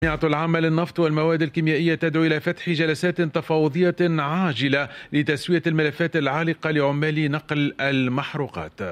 الجمعية العامة للنفط والمواد الكيميائية تدعو إلى فتح جلسات تفاوضية عاجلة لتسوية الملفات العالقة لعمال نقل المحروقات.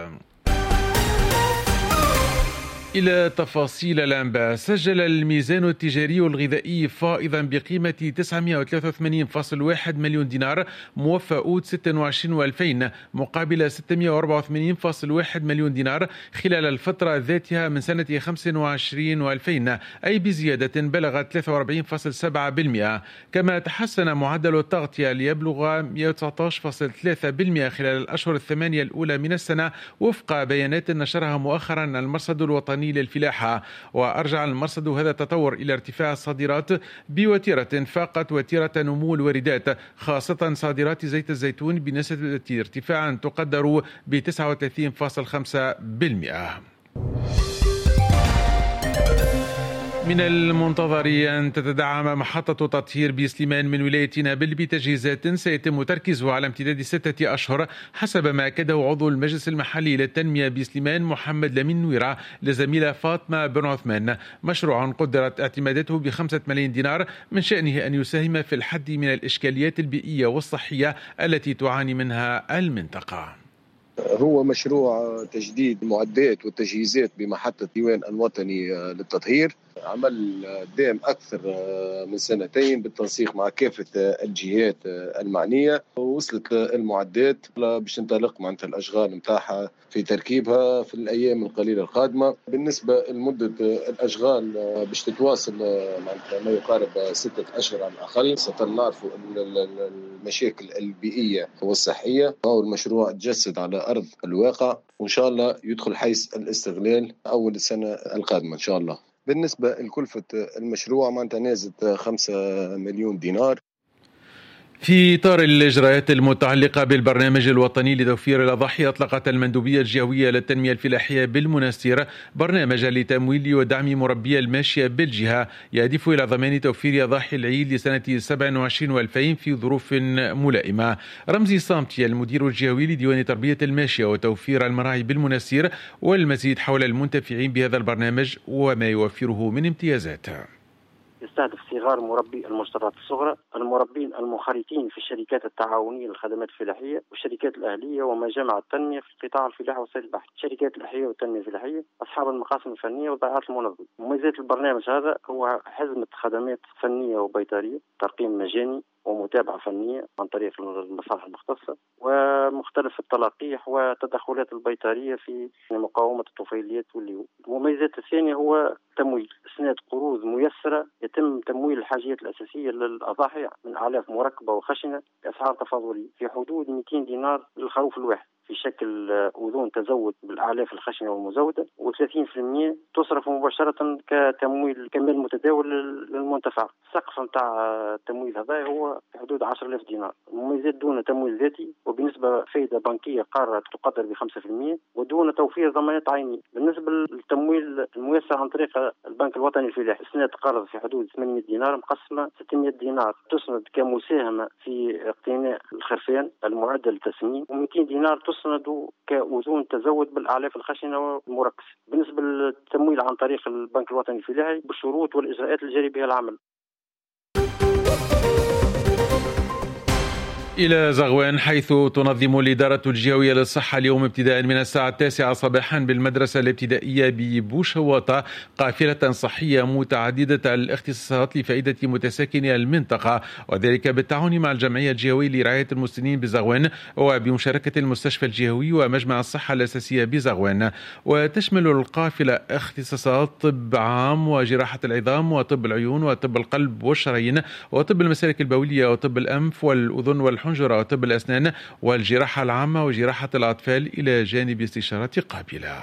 إلى تفاصيل الأنباء. سجل الميزان التجاري الغذائي فائضا بقيمة 983.1 مليون دينار موفى أوت 26 و2000 مقابل 684.1 مليون دينار خلال الفترة ذاتها من سنة 25 و2000، أي بزيادة بلغت 43.7%. كما تحسن معدل التغطية ليبلغ 119.3% خلال الأشهر الثمانية الأولى من السنة وفق بيانات نشرها مؤخرا المرصد الوطني للفلاحة. وأرجع المرصد هذا التطور إلى ارتفاع الصادرات بوتيرة فاقت وتيرة نمو الواردات، خاصة صادرات زيت الزيتون بنسبة ارتفاع تقدر ب 39.5%. من المنتظر أن تتدعم محطة تطهير بسليمان من ولاية نابل بتجهيزات سيتم تركيزها على امتداد 6 أشهر حسب ما أكده عضو المجلس المحلي للتنمية بسليمان محمد لمين نويرة لزميلة فاطمة بن عثمان. مشروع قدرت اعتمادته ب5 ملايين دينار من شأنه أن يساهم في الحد من الإشكاليات البيئية والصحية التي تعاني منها المنطقة. هو مشروع تجديد المعدات والتجهيزات بمحطة ديوان الوطني للتطهير، عمل دام أكثر من 2 سنين بالتنسيق مع كافة الجهات المعنية. وصلت المعدات باش تنطلق معناتها الأشغال متاعها في تركيبها في الأيام القليلة القادمة. بالنسبة لمدة الأشغال باش تتواصل معناتها ما يقارب 6 أشهر على الأقل. ستنعرفوا المشاكل البيئية والصحية. المشروع تجسد على أرض الواقع وإن شاء الله يدخل حيز الاستغلال أول السنة القادمة إن شاء الله. بالنسبة لكلفة المشروع معناتها نازت 5 مليون دينار. في إطار الإجراءات المتعلقة بالبرنامج الوطني لتوفير الأضاحي، أطلقت المندوبية الجهوية للتنمية الفلاحية بالمنستير برنامجا لتمويل ودعم مربي الماشية بالجهة يهدف إلى ضمان توفير أضاحي العيد لسنة 27 و2000 في ظروف ملائمة. رمزي صامتي المدير الجهوي لديوان تربية الماشية وتوفير المراعي بالمنستير والمزيد حول المنتفعين بهذا البرنامج وما يوفره من امتيازات. يستهدف صغار مربي المشتريات الصغرى، المربين المنخرطين في الشركات التعاونية للخدمات الفلاحية والشركات الأهلية ومجامع التنمية في القطاع الفلاحي وسائل البحث، الشركات الأحياء والتنمية الفلاحية، أصحاب المقاسم الفنية والضيعات المنظمة. مميزات البرنامج هذا هو حزمة خدمات فنية وبيطرية، ترقيم مجاني ومتابعة فنية عن طريق المصالح المختصة، ومختلف التلقيح والتدخلات البيطرية في مقاومة الطفيليات والليو. المميزات الثانية هو تمويل، إسناد قروض ميسرة يتم تمويل الحاجيات الأساسية للأضاحي من أعلاف مركبة وخشنة بأسعار تفاضلية في حدود 200 دينار للخروف الواحد في شكل أذون تزود بالأعلاف الخشنة والمزودة، و30% تصرف مباشرة كتمويل كمال متداول للمنتفع. السقف نتاع التمويل هذا هو في حدود 10,000 دينار. المميزات دون تمويل ذاتي وبنسبة فائدة بنكية قارة تقدر ب5% ودون توفير ضمانات عينية. بالنسبة للتمويل الميسر عن طريق البنك الوطني الفلاحي، إسناد قرض في حدود 800 دينار مقسمة 600 دينار تسند كمساهمة في اقتناء الخرفان المعدة للتسمين، و200 دينار تسند كأذون تزود بالأعلاف الخشنة والمركز. بالنسبة للتمويل عن طريق البنك الوطني الفلاحي بالشروط والإجراءات الجاري بها العمل. إلى زغوان، حيث تنظم الإدارة الجهوية للصحة اليوم ابتداء من الساعة 9 صباحا بالمدرسة الابتدائية ببوشواطة قافلة صحية متعددة الاختصاصات لفائدة متساكني المنطقة، وذلك بالتعاون مع الجمعية الجهوية لرعاية المسنين بزغوان وبمشاركة المستشفى الجهوي ومجمع الصحة الأساسية بزغوان. وتشمل القافلة اختصاصات طب عام وجراحة العظام وطب العيون وطب القلب والشرايين وطب المسالك البولية وطب الأنف والأذن والحنجرة وطب الأسنان والجراحة العامة وجراحة الأطفال إلى جانب استشارات قابلة.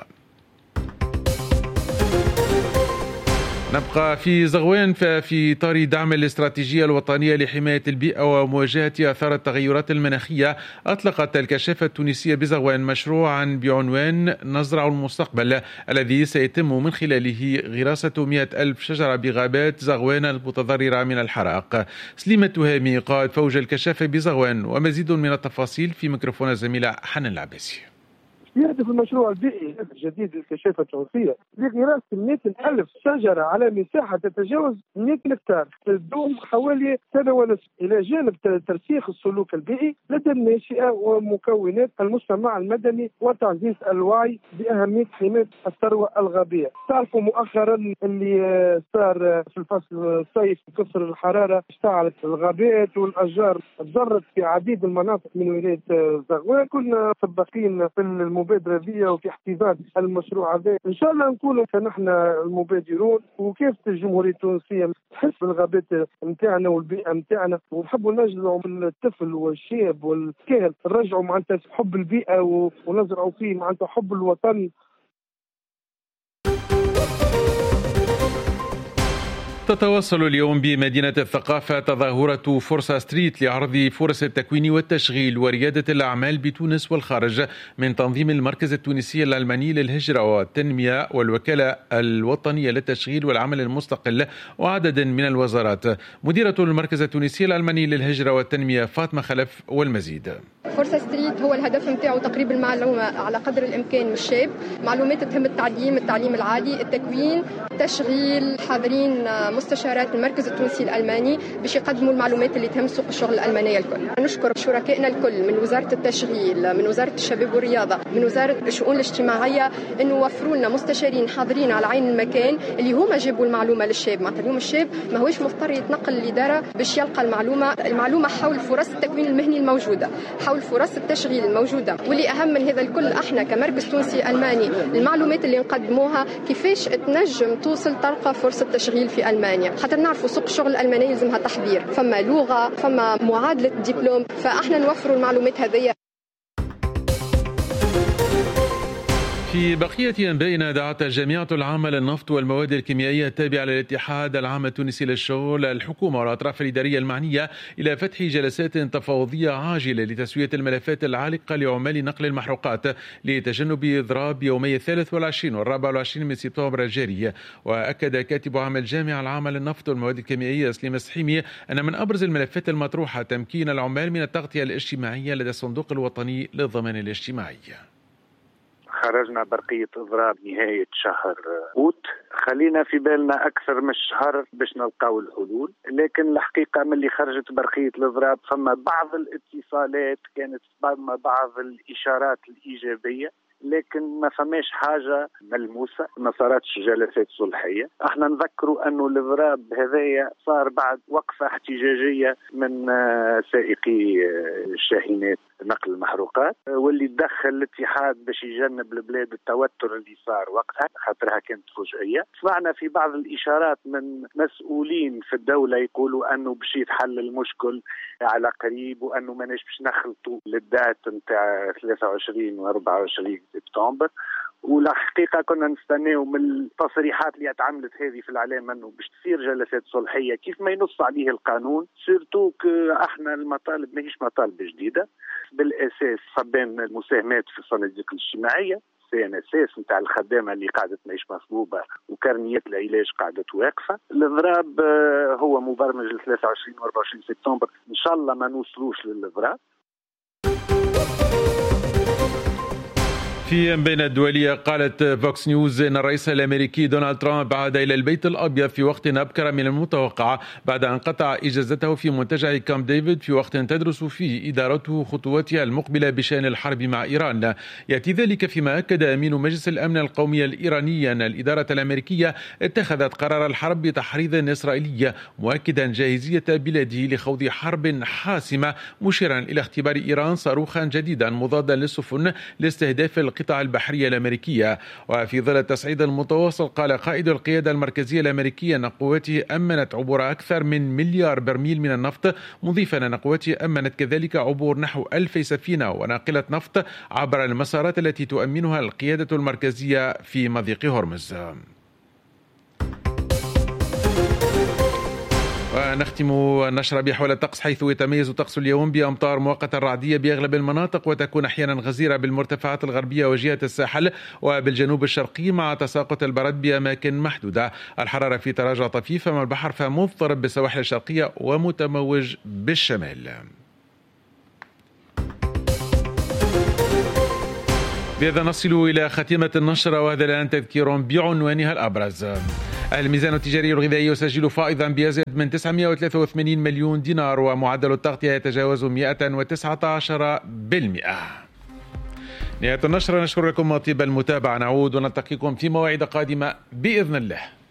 نبقى في زغوان. ففي إطار دعم الاستراتيجية الوطنية لحماية البيئة ومواجهة آثار التغيرات المناخية، أطلقت الكشافة التونسية بزغوان مشروعا بعنوان نزرع المستقبل، الذي سيتم من خلاله غراسة 100,000 شجرة بغابات زغوان المتضررة من الحرائق. سليمة تهامي قائد فوج الكشافة بزغوان، ومزيد من التفاصيل في ميكروفون الزميلة حنان العباسي. يهدف المشروع البيئي الجديد للكشافة التونسية لغراس 100,000 شجرة على مساحة تتجاوز 100 هكتار تدوم حوالي سنة ونصف، إلى جانب ترسيخ السلوك البيئي لدى الناشئة ومكونات المجتمع المدني وتعزيز الوعي بأهمية حماية الثروة الغابية. تعرفوا مؤخرا اللي صار في الفصل الصيف كثر الحرارة، اشتعلت الغابات والأشجار تضررت في عديد المناطق من ولاية زغوان. كنا سباقين في المبادرة دي وفي احتضان المشروع هذا، إن شاء الله نكونوا نحن المبادرون وكافة الجمهورية التونسية تحس بالغابات نتاعنا والبيئة نتاعنا، ونحبوا نجزعوا من الطفل والشاب والكاهل نرجعوا معناتها حب البيئة ونزرعوا فيه معناتها حب الوطن. تتواصل اليوم بمدينة الثقافة تظاهرة فرصة ستريت لعرض فرص التكوين والتشغيل وريادة الأعمال بتونس والخارج من تنظيم المركز التونسي الألماني للهجرة والتنمية والوكالة الوطنية للتشغيل والعمل المستقل وعدد من الوزارات. مديرة المركز التونسي الألماني للهجرة والتنمية فاطمة خلف والمزيد. فرصة ستريت هو الهدف نتاعو تقريب المعلومة على قدر الإمكان من الشاب، معلومات تهم التعليم العالي، التكوين، تشغيل، حاضرين مستشارات المركز التونسي الألماني باش يقدموا المعلومات اللي تهم سوق الشغل الألمانية الكل. نشكر شركائنا الكل من وزارة التشغيل، من وزارة الشباب والرياضة، من وزارة الشؤون الاجتماعية، إنه وفروا لنا مستشارين حاضرين على عين المكان اللي هما جابوا المعلومة للشاب. معناتها اليوم الشاب ما هوش مضطر يتنقل للإدارة باش يلقى المعلومة حول فرص التكوين المهني الموجودة، حول فرص التشغيل الموجودة، واللي أهم من هذا الكل احنا كمركز تونسي ألماني المعلومات اللي نقدموها كيفاش تنجم توصل تلقى فرصة تشغيل في ألمانيا. حتى نعرفوا سوق الشغل الألماني يلزمها تحضير، فما لغة، فما معادلة دبلوم، فاحنا نوفروا المعلومات هذه. في بقية أنبائنا، دعت الجامعة العامة للنفط والمواد الكيميائية التابعة للاتحاد العام التونسي للشغل الحكومة والأطراف الإدارية المعنية إلى فتح جلسات تفاوضية عاجلة لتسوية الملفات العالقة لعمال نقل المحروقات لتجنب إضراب يومي 23 و 24 من سبتمبر الجاري. وأكد كاتب عام الجامعة العامة للنفط والمواد الكيميائية سليم السحيمي أن من أبرز الملفات المطروحة تمكين العمال من التغطية الاجتماعية لدى الصندوق الوطني للضمان الاجتماعي. خرجنا برقية إضراب نهاية شهر أوت، خلينا في بالنا أكثر من شهر باش نلقاو الحلول، لكن الحقيقة من اللي خرجت برقية الإضراب فما بعض الاتصالات كانت بعض الإشارات الإيجابية، لكن ما فماش حاجة ملموسة، ما صارتش جلسات صلحية. احنا نذكروا انه الاضراب هذايا صار بعد وقفة احتجاجية من سائقي الشاحنات نقل المحروقات، واللي تدخل الاتحاد باش يجنب البلاد التوتر اللي صار وقتها، خاطرها كانت فجائية. سمعنا في بعض الإشارات من مسؤولين في الدولة يقولوا انه باش يتحل المشكل على قريب، وانه ماناش باش نخلطوا للدات نتاع 23 و 24 سبتمبر. والحقيقة كنا نستناو من التصريحات اللي اتعملت هذه في الإعلام انه باش تصير جلسات صلحية كيف ما ينص عليه القانون، سيرتو احنا المطالب ماهيش مطالب جديدة، بالاساس صبان المساهمات في الصناديق الاجتماعية، CNSS نتاع الخدامة اللي قاعدة تعيش مصبوبة وكرنيات العلاج قاعدة واقفة. الإضراب هو مبرمج ل 23 و 24 سبتمبر، إن شاء الله ما نوصلوش للإضراب. في بين الدولية، قالت فوكس نيوز أن الرئيس الأمريكي دونالد ترامب عاد إلى البيت الأبيض في وقت أبكر من المتوقع بعد أن قطع إجازته في منتجع كامب ديفيد في وقت تدرس فيه إدارته خطواتها المقبلة بشأن الحرب مع إيران. يأتي ذلك فيما أكد أمين مجلس الأمن القومي الإيراني أن الإدارة الأمريكية اتخذت قرار الحرب بتحريض إسرائيلي، مؤكدا جاهزية بلاده لخوض حرب حاسمة، مشيرا إلى اختبار إيران صاروخا جديدا مضادا للسفن لاستهداف القطاع البحرية الأمريكية. وفي ظل التصعيد المتواصل، قال قائد القيادة المركزية الأمريكية أن قوته أمنت عبور أكثر من مليار برميل من النفط، مضيفا أن قوته أمنت كذلك عبور نحو 1000 سفينة وناقلة نفط عبر المسارات التي تؤمنها القيادة المركزية في مضيق هرمز. ونختم النشرة بحول الطقس، حيث يتميز طقس اليوم بأمطار مؤقتة رعدية بأغلب المناطق، وتكون أحيانا غزيرة بالمرتفعات الغربية وجهة الساحل وبالجنوب الشرقي، مع تساقط البرد بأماكن محدودة. الحرارة في تراجع طفيف، أما البحر فمضطرب بالسواحل الشرقية ومتموج بالشمال. بهذا نصل إلى ختيمة النشرة، وهذا الآن تذكير بعنوانها الأبرز. الميزان التجاري الغذائي يسجل فائضا بيزيد من 983 مليون دينار، ومعدل التغطية يتجاوز 119%. نهاية النشرة، نشكر لكم طيب المتابعة، نعود ونلتقيكم في مواعيد قادمة بإذن الله.